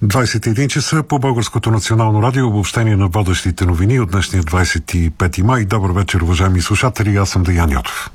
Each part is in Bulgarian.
21 часа по Българското национално радио, обобщение на водещите новини от днешния 25 май. Добър вечер, уважаеми слушатели, аз съм Деян Йотов.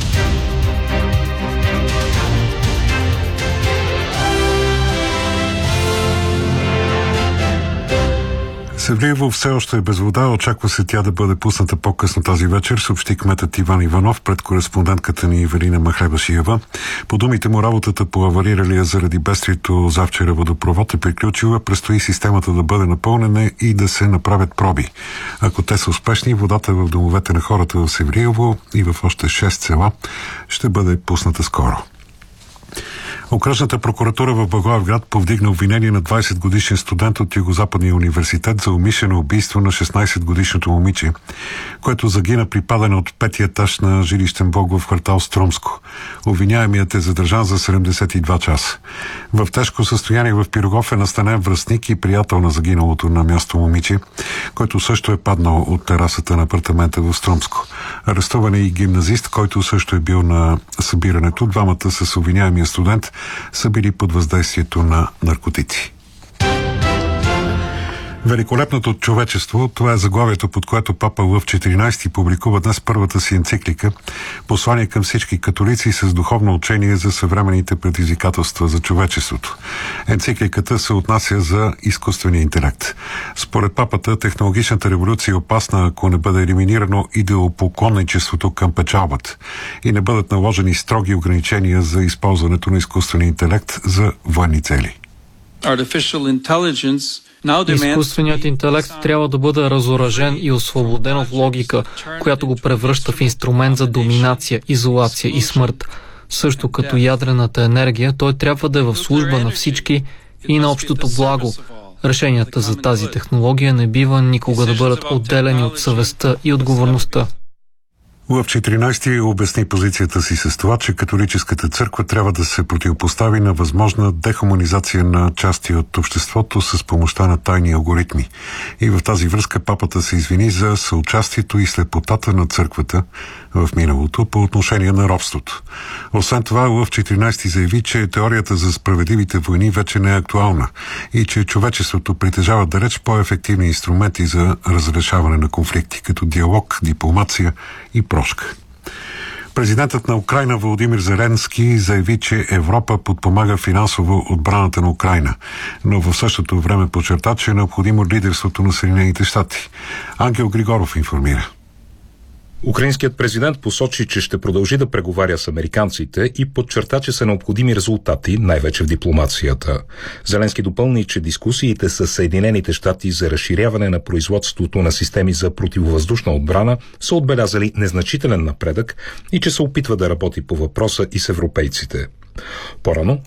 Севлиево все още е без вода. Очаква се тя да бъде пусната по-късно тази вечер, съобщи кметът Иван Иванов пред кореспондентката ни Евелина Махлебашиева. По думите му, работата по авариралия заради бедствието завчера водопровод е приключила. Предстои системата да бъде напълнена и да се направят проби. Ако те са успешни, водата в домовете на хората в Севлиево и в още 6 села ще бъде пусната скоро. Окръжната прокуратура в Благоевград повдигна обвинение на 20-годишен студент от Югозападния университет за умишлено убийство на 16-годишното момиче, което загина при падане от 5-ти етаж на жилищен блок в квартал Струмско. Обвиняемият е задържан за 72 часа. В тежко състояние в Пирогов е настанен връстник и приятел на загиналото на място момиче, който също е паднал от терасата на апартамента в Струмско. Арестуван е и гимназист, който също е бил на събирането. Двамата с обвиняемия студент са били под въздействието на наркотици. Великолепното човечество, това е заглавието, под което папа Лъв 14 публикува днес първата си енциклика, послание към всички католици с духовно учение за съвременните предизвикателства за човечеството. Енцикликата се отнася за изкуствения интелект. Според папата, технологичната революция е опасна, ако не бъде елиминирано идеопоклонничеството към печалбата и не бъдат наложени строги ограничения за използването на изкуствения интелект за военни цели. Изкуственият интелект трябва да бъде разоръжен и освободен от логика, която го превръща в инструмент за доминация, изолация и смърт. Също като ядрената енергия, той трябва да е в служба на всички и на общото благо. Решенията за тази технология не бива никога да бъдат отделени от съвестта и отговорността. Лъв 14 обясни позицията си с това, че католическата църква трябва да се противопостави на възможна дехуманизация на части от обществото с помощта на тайни алгоритми. И в тази връзка папата се извини за съучастието и слепотата на църквата в миналото по отношение на робството. Освен това, Лъв 14 заяви, че теорията за справедливите войни вече не е актуална и че човечеството притежава далеч по-ефективни инструменти за разрешаване на конфликти, като диалог, дипломация и прошка. Президентът на Украйна Володимир Зеленски заяви, че Европа подпомага финансово отбраната на Украйна, но в същото време подчерта, че е необходимо лидерството на Съединените щати. Ангел Григоров информира. Украинският президент посочи, че ще продължи да преговаря с американците и подчерта, че са необходими резултати, най-вече в дипломацията. Зеленски допълни, че дискусиите с Съединените щати за разширяване на производството на системи за противовъздушна отбрана са отбелязали незначителен напредък и че се опитва да работи по въпроса и с европейците. По-рано